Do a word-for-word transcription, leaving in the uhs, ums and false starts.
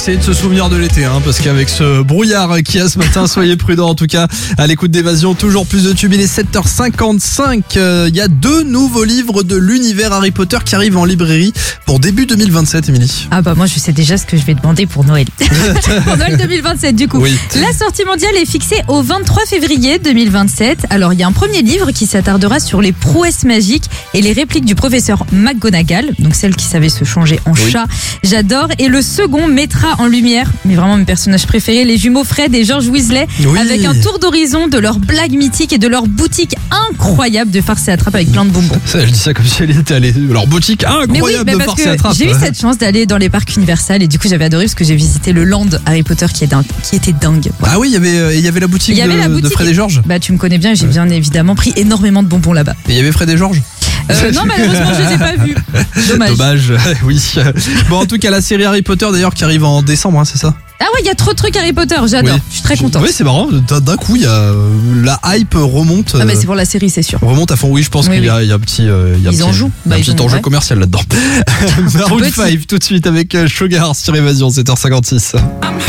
essayer de se souvenir de l'été, hein, parce qu'avec ce brouillard qu'il y a ce matin, soyez prudents en tout cas à l'écoute d'Évasion. Toujours plus de tubes, il est sept heures cinquante-cinq. Il euh, y a deux nouveaux livres de l'univers Harry Potter qui arrivent en librairie pour début deux mille vingt-sept, Émilie. Ah bah moi je sais déjà ce que je vais demander pour Noël. Pour Noël deux mille vingt-sept du coup. Oui. La sortie mondiale est fixée au vingt-trois février deux mille vingt-sept. Alors il y a un premier livre qui s'attardera sur les prouesses magiques et les répliques du professeur McGonagall, donc celle qui savait se changer en Oui. chat. J'adore. Et le second mettra en lumière, mais vraiment mes personnages préférés, les jumeaux Fred et George Weasley, Oui. avec un tour d'horizon de leurs blagues mythiques et de leur boutique incroyable de farce et attrape avec plein de bonbons. Ça, elle dit ça comme si elle était allée. Leur boutique incroyable Mais oui, bah de parce farce et que attrape. j'ai eu cette chance d'aller dans les parcs Universal et du coup j'avais adoré parce que j'ai visité le land Harry Potter qui, est dingue, qui était dingue. Voilà. Ah oui, il y avait, euh, il y avait la boutique, Il y avait de, la de boutique. Fred et George. Bah tu me connais bien et j'ai bien évidemment pris énormément de bonbons là-bas. Et il y avait Fred et George. Euh, non malheureusement je les ai pas vus. Dommage. Dommage, oui. Bon, en tout cas, la série Harry Potter d'ailleurs qui arrive en décembre, hein, c'est ça? Ah ouais, il y a trop de trucs Harry Potter, j'adore. Oui. Je suis très contente. Oui, c'est marrant. D'un d'un coup, il y a euh, la hype remonte. Ah bah euh, c'est pour la série, c'est sûr. remonte à fond. Oui, je pense Oui, qu'il y oui. a, il y a un petit, euh, il y a un Ils petit, en jouent. il y a Bah, un ils petit en- enjeu ouais. commercial là-dedans. Maroon Petit. cinq tout de suite avec euh, Sugar sur Évasion, sept heures cinquante-six.